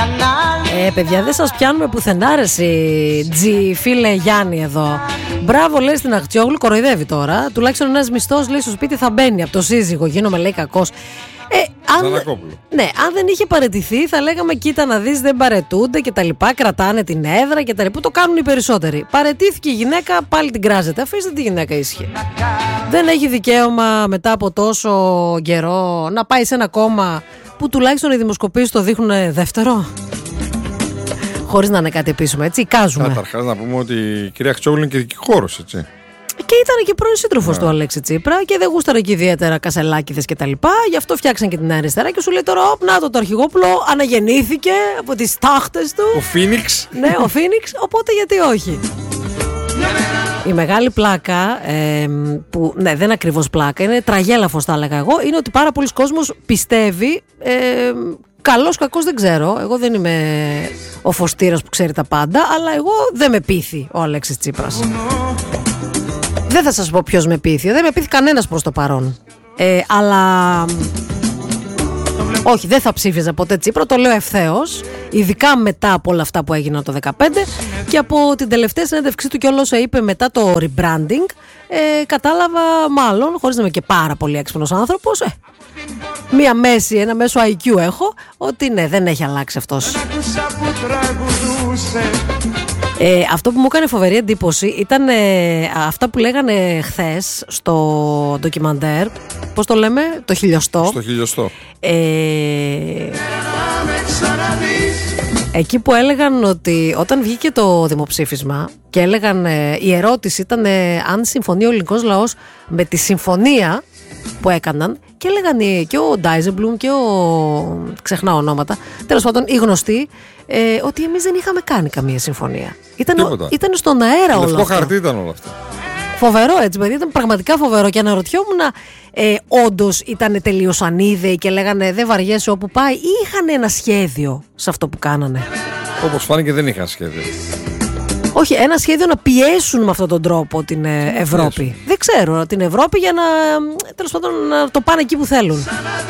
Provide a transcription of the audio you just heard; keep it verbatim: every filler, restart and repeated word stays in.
Ε, παιδιά, δεν σας πιάνουμε πουθενά ρε εσύ, Τζι, φίλε Γιάννη εδώ. Μπράβο, λέει στην Αχτσιόγλου, κοροϊδεύει τώρα. Τουλάχιστον ένας μισθός, λέει, στο σπίτι θα μπαίνει από το σύζυγο. Γίνομαι, λέει, κακός. Ε, αν, ναι, αν δεν είχε παραιτηθεί, θα λέγαμε κοίτα να δεις, δεν παρετούνται και τα λοιπά. Κρατάνε την έδρα και τα λοιπά. Που το κάνουν οι περισσότεροι. Παρετήθηκε η γυναίκα, πάλι την κράζεται. Αφήστε τη γυναίκα ήσυχη. Δεν έχει δικαίωμα μετά από τόσο καιρό να πάει σε ένα κόμμα που τουλάχιστον οι δημοσκοπήσεις το δείχνουν δεύτερο. Χωρίς να είναι κάτι επίσημο, έτσι. Εικάζουμε. Καταρχάς να πούμε ότι η κυρία Αχτσιόγλου είναι και δικηγόρος, έτσι. Και ήταν και πρώην σύντροφος του Αλέξη Τσίπρα και δεν γούσταρε και ιδιαίτερα κασελάκηδες και τα λοιπά. Γι' αυτό φτιάξαν και την αριστερά και σου λέει τώρα: όπ, να το, το Αρχηγόπουλο αναγεννήθηκε από τις τάχτες του. Ο Φίνιξ. Ναι, ο Φίνιξ, οπότε γιατί όχι. Η μεγάλη πλάκα, ε, που ναι, δεν είναι ακριβώς πλάκα, είναι τραγέλαφος θα έλεγα εγώ, είναι ότι πάρα πολλοί κόσμος πιστεύει. Ε, Καλός, κακός δεν ξέρω. Εγώ δεν είμαι ο φωστήρας που ξέρει τα πάντα, αλλά εγώ δεν με πείθει ο Αλέξης Τσίπρας. Δεν θα σας πω ποιος με πείθει. Δεν με πείθει κανένας προς το παρόν. Ε, αλλά όχι, δεν θα ψήφιζα ποτέ Τσίπρα, το λέω ευθέως. Ειδικά μετά από όλα αυτά που έγιναν το δεκαπέντε και από την τελευταία συνέντευξή του και όλο όσο είπε μετά το rebranding, ε, κατάλαβα μάλλον, χωρίς να είμαι και πάρα πολύ έξυπνος άνθρωπος, ε, μία μέση, ένα μέσο άι κιου έχω, ότι ναι, δεν έχει αλλάξει αυτός. Ε, αυτό που μου έκανε φοβερή εντύπωση ήταν ε, αυτά που λέγανε χθες στο ντοκιμαντέρ. Πώς το λέμε, το χιλιοστό. Στο χιλιοστό. Ε, εκεί που έλεγαν ότι όταν βγήκε το δημοψήφισμα και έλεγαν, ε, η ερώτηση ήταν ε, αν συμφωνεί ο ελληνικός λαός με τη συμφωνία που έκαναν, και έλεγαν και ο Ντάιζεμπλουμ και ο, ξεχνάω ονόματα, τέλος πάντων οι γνωστοί, ε, ότι εμείς δεν είχαμε κάνει καμία συμφωνία. Ήταν, ήταν στον αέρα όλο αυτό. Λευκό χαρτί ήταν όλο αυτό. Φοβερό έτσι παιδί, ήταν πραγματικά φοβερό και αναρωτιόμουν, ε, όντως ήταν τελείως ανίδεοι και λέγανε δεν βαριέσαι όπου πάει, ή είχαν ένα σχέδιο σε αυτό που κάνανε. Όπως φάνηκε δεν είχαν σχέδιο. Όχι, ένα σχέδιο να πιέσουν με αυτόν τον τρόπο την ε, Ευρώπη. Δεν ξέρω, την Ευρώπη για να, τέλος πάντων, να το πάνε εκεί που θέλουν.